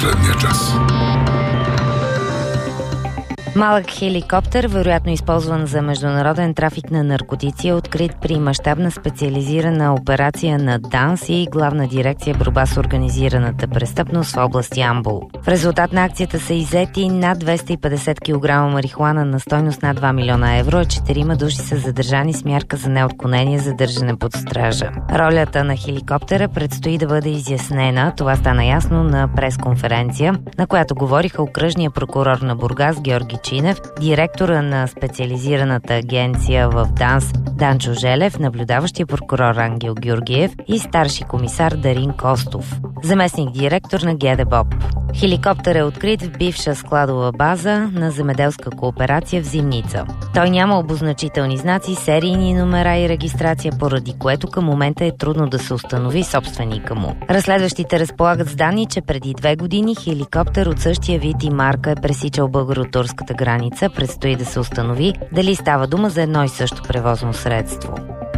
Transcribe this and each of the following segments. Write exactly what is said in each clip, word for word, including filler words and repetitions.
последния час. Малък хеликоптер, вероятно използван за международен трафик на наркотици, е открит при мащабна специализирана операция на ДАНС и Главна дирекция борба с организираната престъпност в област Ямбол. В резултат на акцията са иззети над двеста и петдесет килограма марихуана на стойност над два милиона евро, а четирима души са задържани с мярка за неотклонение за държане под стража. Ролята на хеликоптера предстои да бъде изяснена. Това стана ясно на пресконференция, на която говориха окръжния прокурор на Бургас Георги Чинев, директора на специализираната агенция в ДАНС Данчо Желев, наблюдаващия прокурор Ангел Георгиев и старши комисар Дарин Костов, заместник директор на ГДБОП. Хеликоптер е открит в бивша складова база на земеделска кооперация в Зимница. Той няма обозначителни знаци, серийни номера и регистрация, поради което към момента е трудно да се установи собственика му. Разследващите разполагат с данни, че преди две години хеликоптер от същия вид и марка е пресичал българо-турската граница. Предстои да се установи дали става дума за едно и също превозно средство.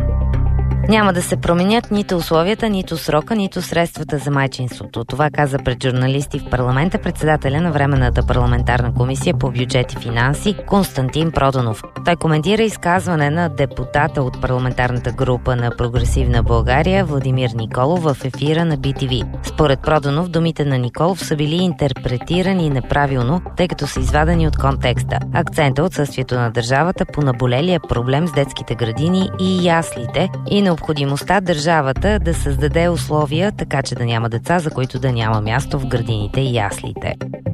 Няма да се променят нито условията, нито срока, нито средствата за майчинството. Това каза пред журналисти в парламента председателя на Временната парламентарна комисия по бюджет и финанси Константин Проданов. Той коментира изказване на депутата от парламентарната група на Прогресивна България Владимир Николов в ефира на Би Ти Ви. Според Проданов, думите на Николов са били интерпретирани неправилно, тъй като са извадени от контекста. Акцента отсъствието на държавата по наболелия проблем с детските градини и яслите и на необходимостта държавата да създаде условия, така че да няма деца, за които да няма място в градините и яслите.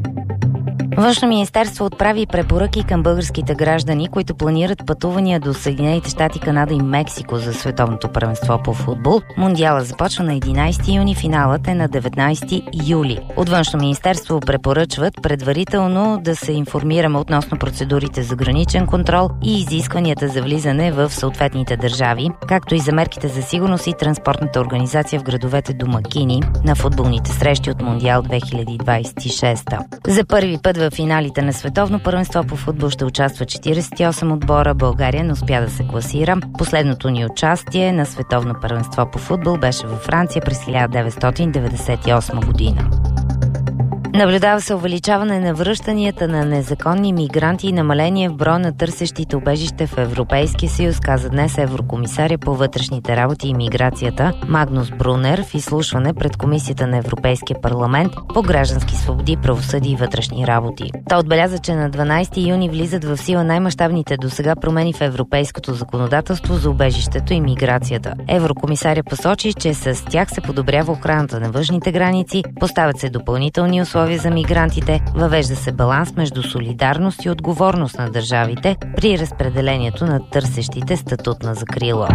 Външно министерство отправи препоръки към българските граждани, които планират пътувания до Съединените щати, Канада и Мексико за световното първенство по футбол. Мундиала започва на единайсети юни, финалът е на деветнайсети юли. От Външно министерство препоръчват предварително да се информираме относно процедурите за граничен контрол и изискванията за влизане в съответните държави, както и за мерките за сигурност и транспортната организация в градовете домакини на футболните срещи от Мундиал две хиляди двайсет и шеста. За първи път в финалите на световно първенство по футбол ще участва четирийсет и осем отбора. България не успя да се класира. Последното ни участие на световно първенство по футбол беше във Франция през хиляда деветстотин деветдесет и осма година. Наблюдава се увеличаване на връщанията на незаконни мигранти и намаление в броя на търсещите убежище в Европейския съюз, каза днес еврокомисаря по вътрешните работи и миграцията Магнус Брунер в изслушване пред Комисията на Европейския парламент по граждански свободи, правосъдие и вътрешни работи. Той отбеляза, че на дванайсети юни влизат в сила най-мащабните досега промени в европейското законодателство за убежището и миграцията. Еврокомисаря посочи, че с тях се подобрява охраната на външните граници, поставят се допълнителни условия за мигрантите, въвежда се баланс между солидарност и отговорност на държавите при разпределението на търсещите статут на закрила.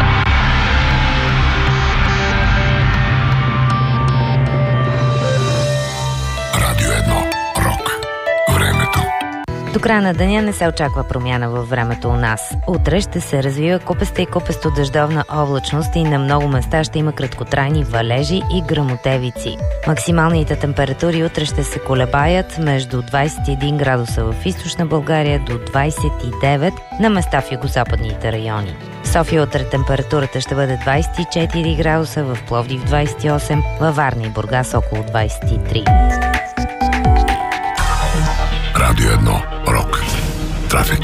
Радио едно. Рок. Времето. До края на деня не се очаква промяна във времето у нас. Утре ще се развива купеста и купесто дъждовна облачност и на много места ще има краткотрайни валежи и гръмотевици. Максималните температури утре ще се колебаят между двайсет и един градуса в източна България до двайсет и девет на места в югозападните райони. В София утре температурата ще бъде двайсет и четири градуса, в Пловдив двайсет и осем, във Варна и Бургас около двайсет и три. Радио едно. Рок. Трафик.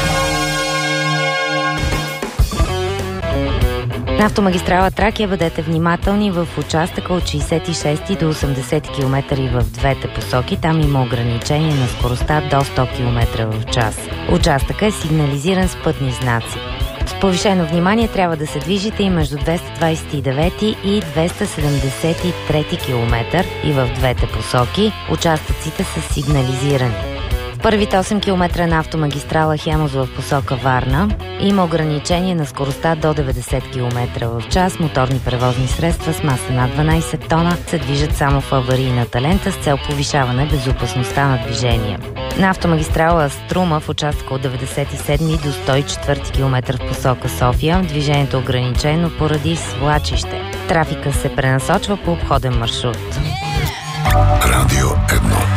На автомагистрала Тракия бъдете внимателни в участъка от шейсет и шести до осемдесети километра в двете посоки. Там има ограничение на скоростта до сто километра в час. Участъкът е сигнализиран с пътни знаци. С повишено внимание трябва да се движите и между двеста двайсет и девети и двеста седемдесет и трети километър и в двете посоки. Участъците са сигнализирани. Първите осем километра на автомагистрала Хемус в посока Варна има ограничение на скоростта до деветдесет километра в час. Моторни превозни средства с маса над дванайсет тона се движат само в аварийната лента с цел повишаване безопасността на движение. На автомагистрала Струма в участъка от деветдесет и седми до сто и четвърти километър в посока София движението е ограничено поради свлачище. Трафика се пренасочва по обходен маршрут. Радио едно.